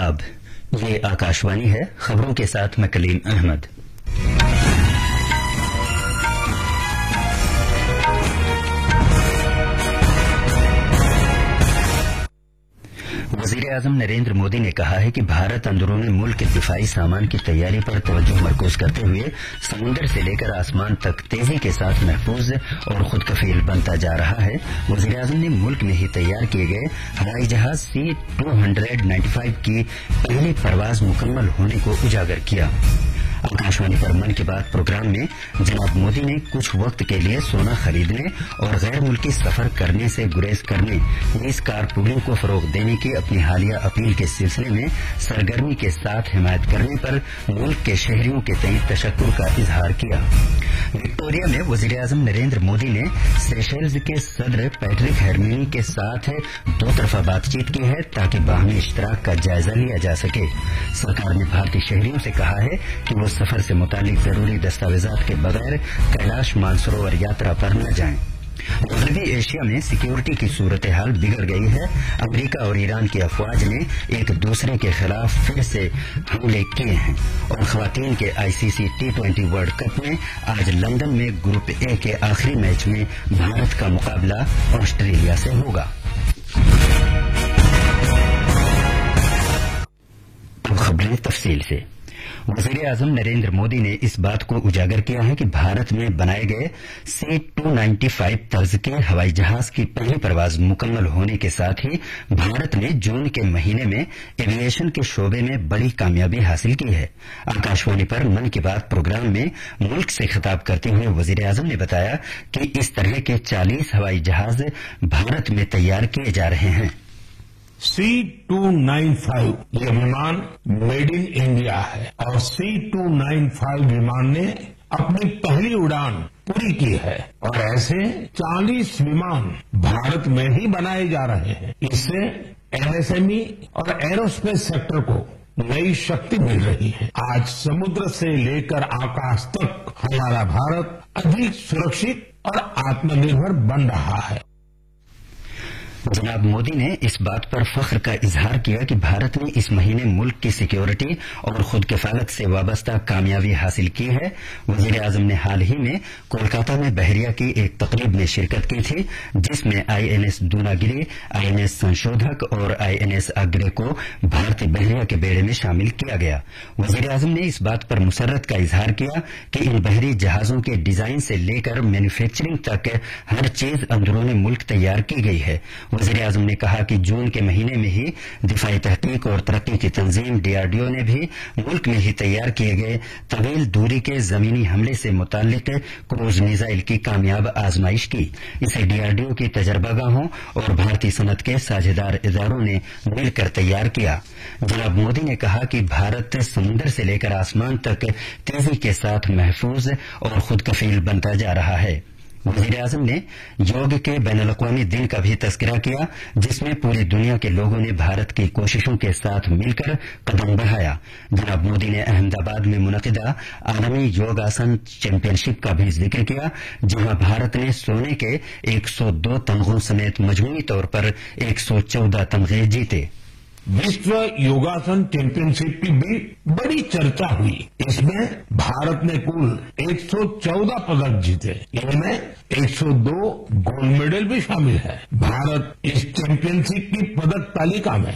आदाब। ये आकाशवाणी है। खबरों के साथ मैं कलीम अहमद। वजीर आजम नरेंद्र मोदी ने कहा है कि भारत अंदरूनी मुल्क के दिफाई सामान की तैयारी पर तवज्जो मरकूज करते हुए समुद्र से लेकर आसमान तक तेजी के साथ महफूज और खुद कफील बनता जा रहा है। वजीर आजम ने मुल्क में ही तैयार किए गए हवाई जहाज C-295 की पहली परवाज मुकम्मल होने को उजागर किया। आकाशवाणी पर मन की बात प्रोग्राम में जनाब मोदी ने कुछ वक्त के लिए सोना खरीदने और गैर मुल्की सफर करने से गुरेज करने इस कारपूलिंग को फरोग देने की अपनी हालिया अपील के सिलसिले में सरगर्मी के साथ हिमायत करने पर मुल्क के शहरियों के तय तशक्कुर का इजहार किया। विक्टोरिया में वजीर आजम नरेंद्र मोदी ने सेशेल्स के सदर पैट्रिक हेरमिनी के साथ दो तरफा बातचीत की है ताकि बाहमी इश्तराक का जायजा लिया जा सके। सरकार ने भारतीय शहरियों से कहा है कि वो सफर से मुतालिक जरूरी दस्तावेजात के बगैर कैलाश मानसरोवर यात्रा पर न जाएं। मगरबी एशिया में सिक्योरिटी की सूरत हाल बिगड़ गई है। अमेरिका और ईरान की अफवाज ने एक दूसरे के खिलाफ फिर से हमले किए हैं और खवातीन के ICC T20 वर्ल्ड कप में आज लंदन में ग्रुप ए के आखिरी मैच में भारत का मुकाबला ऑस्ट्रेलिया से होगा। अब खबरें तफसील से। वजीर आजम नरेंद्र मोदी ने इस बात को उजागर किया है कि भारत में बनाए गए C-295 तर्ज के हवाई जहाज की पहली परवाज मुकम्मल होने के साथ ही भारत ने जून के महीने में एविएशन के शोबे में बड़ी कामयाबी हासिल की है। आकाशवाणी पर मन की बात प्रोग्राम में मुल्क से खिताब करते हुए वजीर आजम ने बताया कि इस तरह के 40 हवाई जहाज भारत में तैयार किए जा रहे हैं। C-295 ये विमान मेड इन इंडिया है और C-295 विमान ने अपनी पहली उड़ान पूरी की है और ऐसे 40 विमान भारत में ही बनाए जा रहे हैं। इससे MSME और एरोस्पेस सेक्टर को नई शक्ति मिल रही है। आज समुद्र से लेकर आकाश तक हमारा भारत अधिक सुरक्षित और आत्मनिर्भर बन रहा है। जनाब मोदी ने इस बात पर फख्र का इजहार किया कि भारत ने इस महीने मुल्क की सिक्योरिटी और खुद किफालत से वाबस्ता कामयाबी हासिल की है। वजीर आजम ने हाल ही में कोलकाता में बहरिया की एक तकरीब में शिरकत की थी जिसमें INS दूनागिरी, INS संशोधक और INS आग्रे को भारतीय बहरिया के बेड़े में शामिल किया गया। वजीर आजम ने इस बात पर मुसर्रत का इजहार किया कि इन बहरी जहाजों के डिजाइन से लेकर मैन्युफैक्चरिंग तक हर चीज अंदरूनी मुल्क तैयार की गई है। वजीर आजम ने कहा कि जून के महीने में ही दिफाई तहकीक और तरक्की की तंजीम DRDO ने भी मुल्क में ही तैयार किए गए तवील दूरी के जमीनी हमले से मुताल्लिक क्रूज मिसाइल की कामयाब आजमाइश की। इसे DRDO की तजर्बागाहों और भारतीय सनत के साझेदार इदारों ने मिलकर तैयार किया। जनाब मोदी ने कहा कि भारत समुद्र से लेकर आसमान तक तेजी के साथ महफूज और खुद कफील बनता जा रहा है। वजीर आजम ने योग के बैनुल-अक़वामी दिन का भी तज़किरा किया जिसमें पूरी दुनिया के लोगों ने भारत की कोशिशों के साथ मिलकर कदम बढ़ाया। जनाब मोदी ने अहमदाबाद में मुनक़िदा आलमी योग आसन चैंपियनशिप का भी जिक्र किया जहां भारत ने सोने के 102 तमगों समेत मजमूई तौर पर 114 तमगे जीते। विश्व योगासन चैंपियनशिप की भी बड़ी चर्चा हुई। इसमें भारत ने कुल 114 पदक जीते, इनमें 102 गोल्ड मेडल भी शामिल है। भारत इस चैंपियनशिप की पदक तालिका में